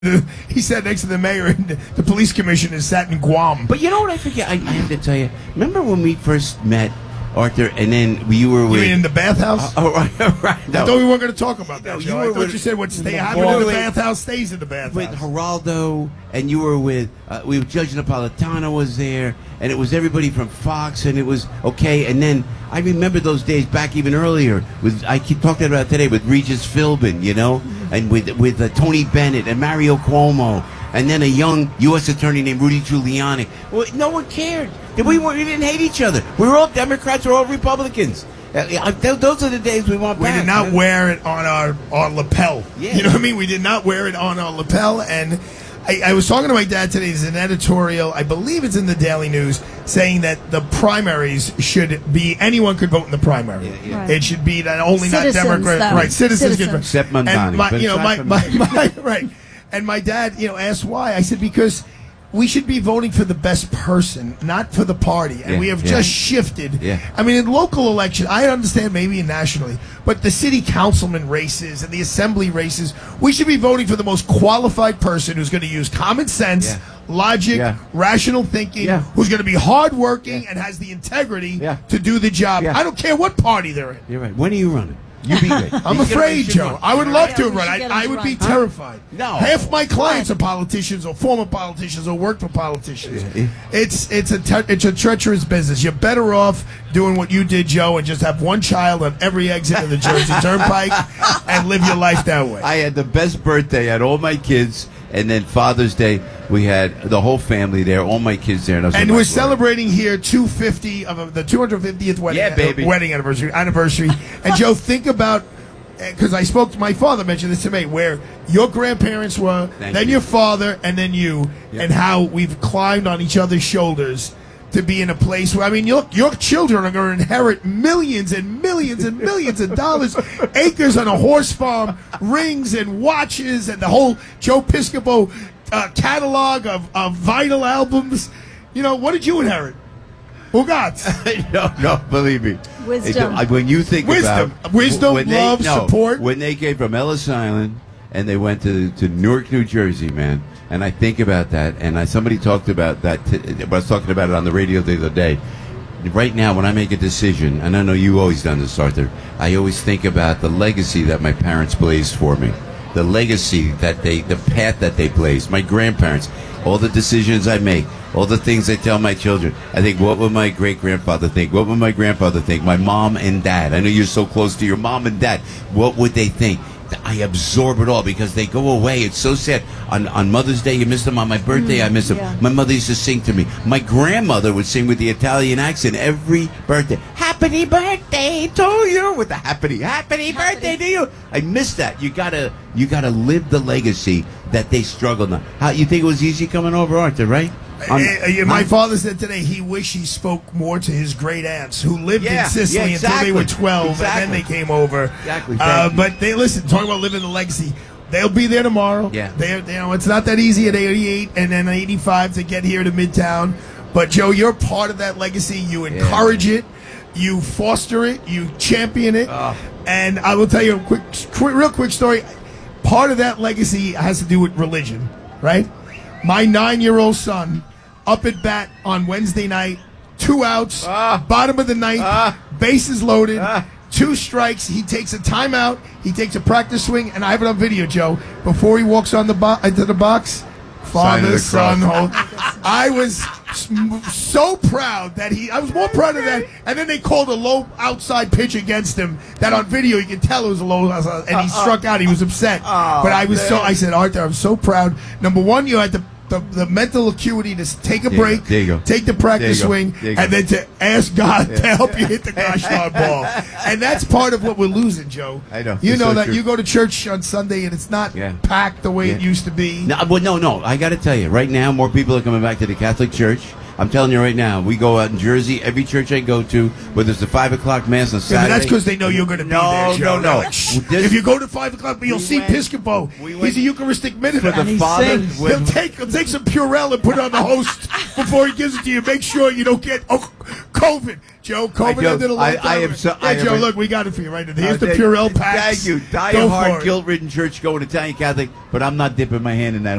He sat next to the mayor, and the police commissioner sat in Guam. But you know what I forget? I have to tell you. Remember when we first met, Arthur, and then you were with... You mean in the bathhouse? Right. No. I thought we weren't going to talk about that. No, I thought you said what happened in the bathhouse stays in the bathhouse. With Geraldo, and you were with... Judge Napolitano was there, and it was everybody from Fox, and it was okay. And then I remember those days back even earlier. I keep talking about today with Regis Philbin, you know, and with Tony Bennett and Mario Cuomo. And then a young U.S. attorney named Rudy Giuliani. Well, no one cared. We didn't hate each other. We were all Democrats. We were all Republicans. Those are the days we want back. We did not wear it on our lapel. Yeah. You know what I mean? We did not wear it on our lapel. And I was talking to my dad today. There's an editorial, I believe it's in the Daily News, saying that the primaries should be, anyone could vote in the primary. Yeah. Right. It should be that only Citizens, not Democrat. though. Right, citizens can vote. Except Mamdani. Right. And my dad, asked why. I said, because we should be voting for the best person, not for the party. And we have just shifted. Yeah. I mean, in local elections, I understand maybe nationally, but the city councilman races and the assembly races, we should be voting for the most qualified person who's going to use common sense, logic, rational thinking, who's going to be hardworking and has the integrity to do the job. I don't care what party they're in. You're right. When are you running? You be great. I'm afraid, Joe. I would love to run. I would be terrified. No. Half my clients are politicians or former politicians or work for politicians. It's a treacherous business. You're better off doing what you did, Joe, and just have one child on every exit of the Jersey Turnpike and live your life that way. I had the best birthday. I had all my kids. And then Father's Day, we had the whole family there, all my kids there. And we're celebrating here 250 of the 250th wedding anniversary. And Joe, think about, because I spoke to my father, mentioned this to me, where your grandparents were, your father, and then you, and how we've climbed on each other's shoulders to be in a place where, I mean, your children are going to inherit millions and millions and millions of dollars, acres on a horse farm, rings and watches, and the whole Joe Piscopo catalog of vinyl albums. What did you inherit? Bugatti. No, believe me. Wisdom. When you think wisdom, love, support. When they came from Ellis Island and they went to Newark, New Jersey, man. And I think about that, and somebody talked about that. I was talking about it on the radio the other day. Right now, when I make a decision, and I know you've always done this, Arthur, I always think about the legacy that my parents blazed for me, the legacy the path that they blazed. My grandparents, all the decisions I make, all the things I tell my children. I think, what would my great-grandfather think? What would my grandfather think? My mom and dad. I know you're so close to your mom and dad. What would they think? I absorb it all because they go away. It's so sad. On Mother's Day, you miss them. On my birthday, I miss them. Yeah. My mother used to sing to me. My grandmother would sing with the Italian accent every birthday. Happy birthday to you, with the happy birthday to you. I miss that. You gotta live the legacy that they struggled on. How you think it was easy coming over, Arthur? Right? My father said today he wished he spoke more to his great aunts who lived in Sicily until they were 12, and then they came over. Exactly. But they talking about living the legacy. They'll be there tomorrow. Yeah. It's not that easy at 88 and then 85 to get here to Midtown. But Joe, you're part of that legacy. You encourage it, you foster it, you champion it. And I will tell you a real quick story. Part of that legacy has to do with religion, right? My 9-year-old son, up at bat on Wednesday night, 2 outs, bottom of the ninth, bases loaded, 2 strikes. He takes a timeout. He takes a practice swing, and I have it on video, Joe. Before he walks on into the box, father, son, I was so proud that I was more proud of that. And then they called a low outside pitch against him. That on video you can tell it was a low outside, and he struck out. He was upset. But I said, Arthur, I'm so proud. Number one, you had the mental acuity to take a break, take the practice swing, and then to ask God to help you hit the gosh darn ball. And that's part of what we're losing, Joe. I know. You know that you go to church on Sunday and it's not packed the way it used to be. No. I got to tell you, right now more people are coming back to the Catholic Church. I'm telling you right now, we go out in Jersey, every church I go to, whether it's the 5 o'clock mass on Yeah, Saturday. but that's because they know you're going to be there, Joe. No. Like, if you go to 5 o'clock, but you'll see went- Piscopo. we He's went- a Eucharistic minister. For the he Father, sings. He'll take some Purell and put it on the host before he gives it to you. Make sure you don't get COVID. Joe, COVID ended a long time I am ago. so- Yeah, I am Joe, a- look, we got it for you right now. Here's the Thank- Purell packs. Thank you. Die Go a for hard, it. guilt-ridden church going Italian Catholic, but I'm not dipping my hand in that